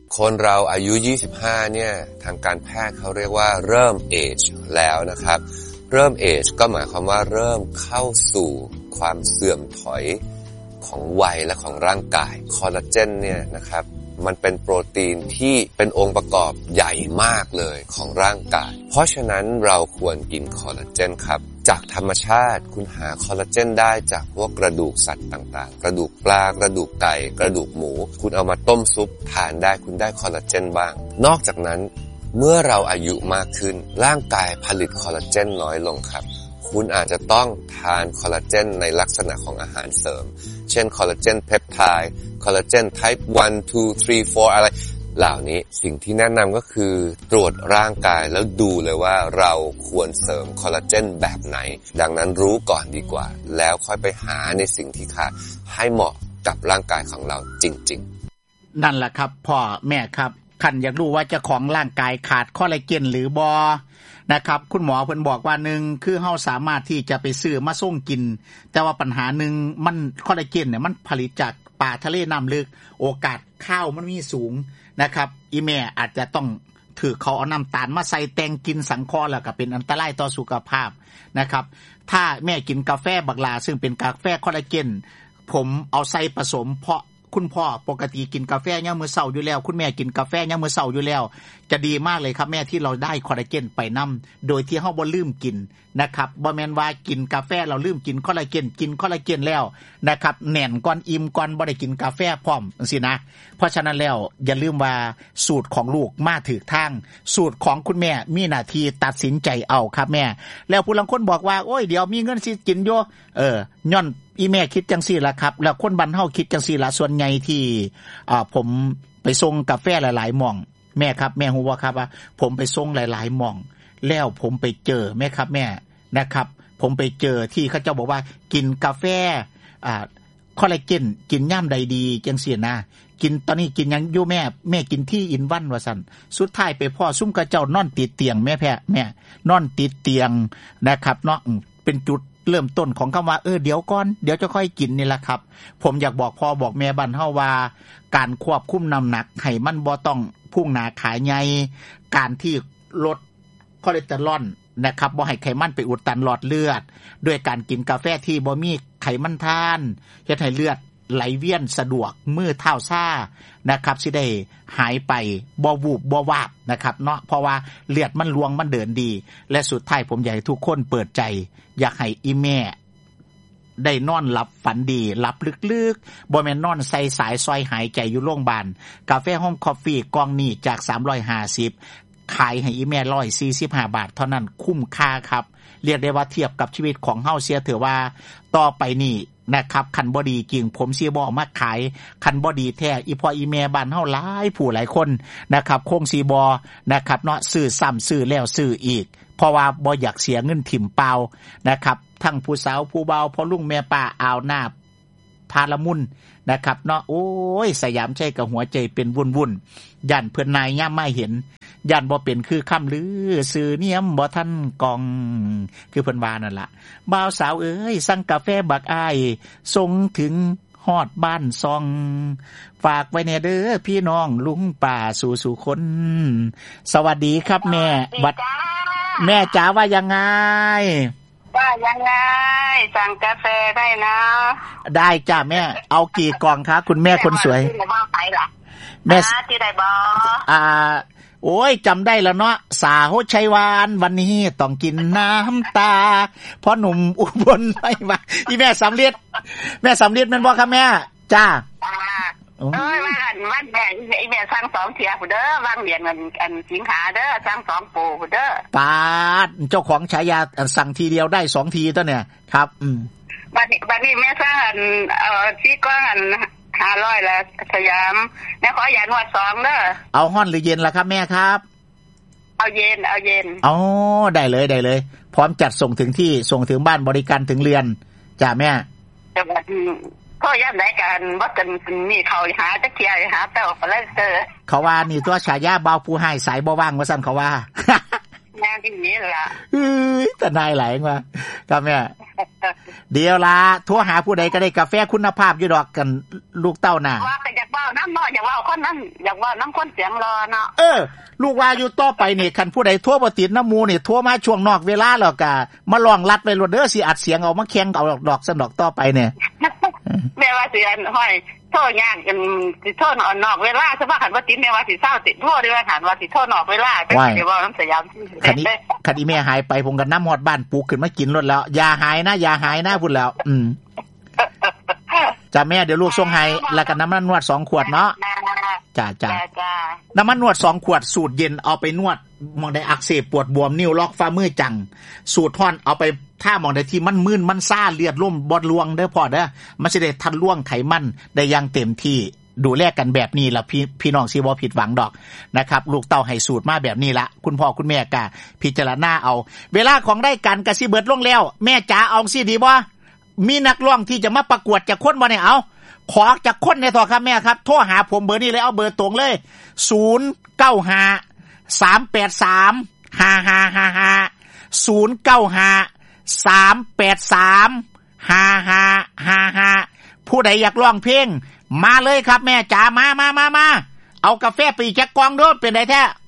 คนเราอายุ25เนี่ยทางการแพทย์เขาเรียกว่าเริ่มเอจแล้วนะครับเริ่มเอจก็หมายความว่าเริ่มเข้าสู่ความเสื่อมถอยของวัยและของร่างกายคอลลาเจนเนี่ยนะครับมันเป็นโปรตีนที่เป็นองค์ประกอบใหญ่มากเลยของร่างกายเพราะฉะนั้นเราควรกินคอลลาเจนครับจากธรรมชาติคุณหาคอลลาเจนได้จากพวกกระดูกสัตว์ต่างๆกระดูกปลากระดูกไก่กระดูกหมูคุณเอามาต้มซุปทานได้คุณได้คอลลาเจนบ้างนอกจากนั้นเมื่อเราอายุมากขึ้นร่างกายผลิตคอลลาเจนน้อยลงครับคุณอาจจะต้องทานคอลลาเจนในลักษณะของอาหารเสริมเช่นคอลลาเจนเพปไทด์คอลลาเจน type 1 2 3 4อะไรเหล่านี้สิ่งที่แนะนำก็คือตรวจร่างกายแล้วดูเลยว่าเราควรเสริมคอลลาเจนแบบไหนดังนั้นรู้ก่อนดีกว่าแล้วค่อยไปหาในสิ่งที่ขาดให้เหมาะกับร่างกายของเราจริงๆนั่นแหละครับพ่อแม่ครับคันอยากรู้ว่าเจ้าของร่างกายขาดคอลลาเจนหรือบ่นะครับคุณหมอเพิ่นบอกว่า1คือเฮาสามารถที่จะไปซื้อมาส่งกินแต่ว่าปัญหานึงมันคอลลาเจนเนี่ยมันผลิตจากป่าทะเลน้ำลึกโอกาสข้าวมันมีสูงนะครับอีแม่อาจจะต้องถือเขาเอาน้ำตาลมาใส่แต่งกินสังเคราะห์แล้วก็เป็นอันตรายต่อสุขภาพนะครับถ้าแม่กินกาแฟบักลาซึ่งเป็นกาแฟคอลลาเจนผมเอาใส่ผสมเพราะคุณพ่อปกติกินกาแฟยามมื้อเช้าอยู่แล้วคุณแม่กินกาแฟยามมื้อเช้าอยู่แล้วจะดีมากเลยครับแม่ที่เราได้คอลลาเจนไปนำโดยที่เฮาบ่ลืมกินนะครับบ่แม่นว่ากินกาแฟเราลืมกินคอลลาเจนกินคอลลาเจนแล้วนะครับแน่นก่อนอิ่มก่อนบ่ได้กินกาแฟพร้อมจังซี่นะเพราะฉะนั้นแล้วอย่าลืมว่าสูตรของลูกมาถูกทางสูตรของคุณแม่มีหน้าที่ตัดสินใจเอาครับแม่แล้วผู้ลางคนบอกว่าโอ้ยเดี๋ยวมีเงินสิกินอยู่ย้อนอีแม่คิดจังซี่ล่ะครับแล้วคนบ้านเฮาคิดจังซี่ล่ะส่วนใหญ่ที่ผมไปส่งกาแฟหลายๆหม่องแม่ครับแม่ฮู้บ่ครับว่าผมไปส่งหลายๆหม่องแล้วผมไปเจอแม่ครับแม่นะครับผมไปเจอที่เขาเจ้าบอกว่ากินกาแฟคอลลาเจนกินยามใดดีจังซี่นะกินตอนนี้กินหยังอยู่แม่กินที่อินวันว่าซั่นสุดท้ายไปพ่อซุ่มกระเจ้านอนติดเตียงแม่นอนติดเตียงนะครับเนาะเป็นจุดเริ่มต้นของคำว่าเดี๋ยวก่อนเดี๋ยวจะค่อยกินนี่แหละครับผมอยากบอกพ่อบอกแม่บ้านเฮาว่าการควบคุมน้ำหนักให้มันบ่ต้องพุ่งหน้าขาใหญ่การที่ลดคอเลสเตอรอลนะครับบ่ให้ไขมันไปอุดตันหลอดเลือดด้วยการกินกาแฟที่บ่มีไขมันทานเฮ็ดให้เลือดไหลเวียนสะดวกมือเท้าซ่านะครับสิได้หายไปบ่วูบบ่วาบนะครับเนาะเพราะว่าเลือดมันลวงมันเดินดีและสุดท้ายผมอยากให้ทุกคนเปิดใจอยากให้อีแม่ได้นอนหลับฝันดีหลับลึกๆบ่แม่นนอนใส่สายซอยหายใจอยู่โรงพยาบาลกาแฟห้องคอฟฟี่กล่องนี้จาก350ขายให้อีแม่145บาทเท่านั้นคุ้มค่าครับเรียกได้ว่าเทียบกับชีวิตของเฮาเสียเถอะว่าต่อไปนี้นะครับคันบ่ดีจริงผมสิบ่เอามาขายคันบ่ดีแท้อีพ่ออีแม่บ้านเฮาหลายผู้หลายคนนะครับคงสิบ่นะครับเนาะซื้อซ้ำซื้อแล้วซื้ออีกเพราะว่าบ่อยากเสียเงินถิ่มเปล่านะครับทั้งผู้สาวผู้บ่าวพ่อลุงแม่ป้าอ่าวนาพาละมุนนะครับเนาะโอ้ยสยามชัยกับหัวใจเป็นวุ่นๆย่านเพิ่นนายย่ามไม่เห็นย่านบ่เป็นคือคำลือสื่อเนียมบ่ทันกองคือเพิ่นว่านั่นล่ะบ่าวสาวเอ้ยสั่งกาแฟบักอ้ายส่งถึงฮอดบ้านซองฝากไว้แน่เด้อพี่น้องลุงป้าสู่ๆคนสวัสดีครับแม่บัดแม่จ๋าว่ายังไงว่ายังไงสั่งกาแฟได้นะได้จ้ะแม่เอากี่กล่องคะคุณแม่คนสวยแม่ที่ได้บ่โอ้ยจำได้แล้วเนาะสาวชัยวานวันนี้ต้องกินน้ำตาเพราะหนุ่มอุบลไม่มาอีแม่สำเร็จแม่แม่นบ่ครับแม่จ้าวันแม่อีแม่สั่ง2เที่ยพุ่นเด้อวางเหรียญอันสิงหาเด้อสั่ง2ปูพุ่นเด้อปาดเจ้าของฉายาสั่งทีเดียวได้2ทีตัวเนี่ยครับบัดนี้แม่สั่งที่ก้อน500แล้วสยามแม่ขออย่านวด2เด้อเอาฮ้อนหรือเย็นล่ะครับแม่ครับเอาเย็นอ๋อได้เลยพร้อมจัดส่งถึงที่ส่งถึงบ้านบริการถึงเรือนจ้ะแม่แต่ว่าพ่อย่ำได้กันบ่กันนี่เขาหาจักเที่ยหาเต้าปลาเตอร์เขาว่านี่ตัวฉายาบ่าวผู้ให้สายบ่ว่างว่าซั่นเขาว่าแม่ที่นี่ล่ะแต่นายไหลว่าครับแม่เดี๋ยวล่ะโทรหาผู้ใดก็ได้กาแฟคุณภาพอยู่ดอกกันลูกเต้าน่ะว่าก็อยากเว้านำเนาะอยากเว้าคคนนั้นอยากว่าน้ำคนเสียงรอเนาะลูกว่าอยู่ต่อไปนี่คันผู้ใดโทรบ่ติดน้ำหมู่นี่โทรมาช่วงนอกเวลาแล้วก็มาลองรัดไว้โลดเด้อสิอัดเสียงเอามาแข่งเอาดอกๆซั่นดอกต่อไปเนี่ยแม่ว่าสิอันห้อยโทรยากกันสิโทรนอกเวลาซะว่าคันบ่ติดแม่ว่าสิเศร้าติดโทรได้ว่าคันว่าสิโทรนอกเวลาเป็นสิว่าน้ำสยามคันนี้แม่หายไปผมก็น้ำฮอดบ้านปลูกขึ้นมากินรถแล้วอย่าหายนะพุ่นแล้วจ้าแม่เดี๋ยวลูกส่งให้แล้วก็น้ำมันนวด2ขวดเนาะจ้าน้ำมันนวด2ขวดสูตรเย็นเอาไปนวดมองได้อักเสบปวดบวมนิ้วล็อกฝ่ามือจังสูตรท่อนเอาไปถ้ามองได้ที่มันมึนมันซ่าเลือดล่มบอดลวงเด้อพ่อเด้อมันสิได้ทันล่วงไขมันได้อย่างเต็มที่ดูแลกันแบบนี้ล่ะพี่น้องสิบ่ผิดหวังดอกนะครับลูกเต้าให้สูตรมาแบบนี้ละคุณพ่อคุณแม่ก็พิจารณาเอาเวลาของได้กันก็สิเบิดลงแล้วแม่จ๋าเอาสิดีบ่มีนักร้องที่จะมาประกวดจากคนบ่เนี่ยเอาขอจากคนในต่อครับแม่ครับโทรหาผมเบอร์นี้เลยเอาเบอร์ตรงเลย09538355550953835555ผู้ใดอยากร้องเพลงมาเลยครับแม่จ๋ามาเอากาแฟไปอีกแจ็คกองด้วยเป็นไดแท้